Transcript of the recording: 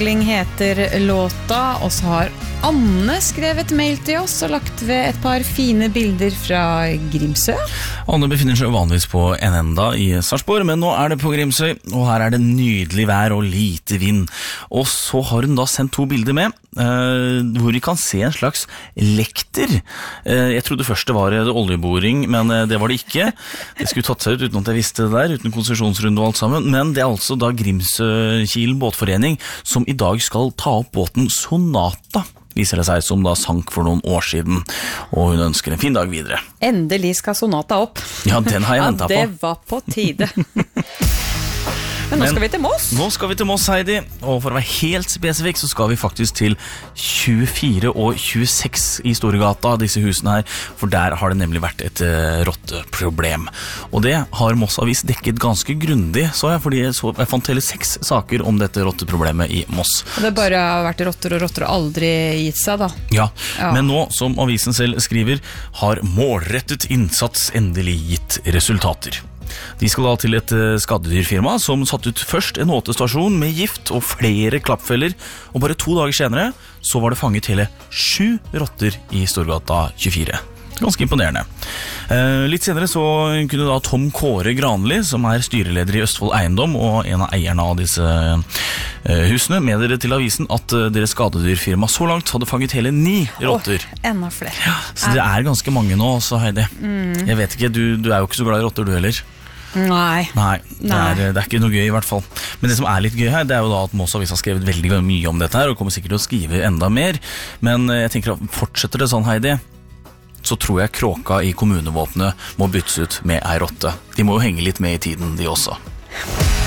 Heter låta, og så har Anne skrevet mail til oss og lagt ved et par fine bilder fra Grimsø. Anne befinner seg vanligvis på Enenda i Sarpsborg, men nå det på Grimsøy, og her det nydelig vær og lite vind. Og så har hun da sendt 2 bilder med, hvor vi kan se en slags lekter. Jeg trodde først det var oljeboring, men det var det ikke. Det skulle tatt seg ut uten at jeg visste det der, uten konsesjonsrunde og alt sammen. Men det altså da Grimsøkilen båtforening som i dag skal ta opp båten Sonata, viser det seg, som da sank for noen år siden. Og hun ønsker en fin dag videre. Endelig skal Sonata opp. Ja, den har jeg ventet på. Ja, det var på tide. Men nå skal vi til Moss. Nå skal vi til Moss, Heidi. Og for å være helt spesifik, så skal vi faktisk til 24 og 26 i Storegata, disse husene her. For der har det nemlig vært et rotteproblem. Og det har Moss Avis dekket ganske grundig, så jeg, fordi jeg fant hele 6 saker om dette rotteproblemet i Moss. Og det bare har vært rotter og aldri gitt seg, da. Ja, men nå, som avisen selv skriver, har målrettet innsats endelig gitt resultater. De skal da til et skadedyrfirma som satt ut først en åtestasjon med gift og flere klappfeller, og bare 2 dager senere så var det fanget hele 7 rotter i Storgata 24. Ganske imponerende. Litt senere så kunne da Tom Kåre Granli, som styreleder i Østfold Eiendom og en av eierne av disse husene, meddele til avisen at deres skadedyrfirma så langt hadde fanget hele 9 rotter. Enda flere. Ja, så det ganske mange nå også, Heidi. Jeg vet ikke, du jo ikke så glad i rotter du heller. Nei. Det ikke noe gøy i hvert fall. Men det som litt gøy her, det jo da at Moss Avis har skrevet veldig mye om dette her, og kommer sikkert til å skrive enda mer. Men jeg tenker at fortsetter det sånn, Heidi, så tror jeg kråka i kommunevåpenet må byttes ut med ei rotte. De må jo henge litt med i tiden, de også.